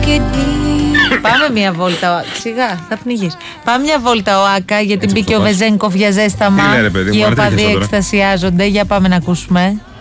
Πάμε μια βόλτα. Σιγά, θα πνιγείς. Πάμε μια βόλτα ο Άκα, γιατί μπήκε ο Βεζένκοφ για ζέσταμα. Και οι οπαδοί εκστασιάζονται. Για πάμε να ακούσουμε.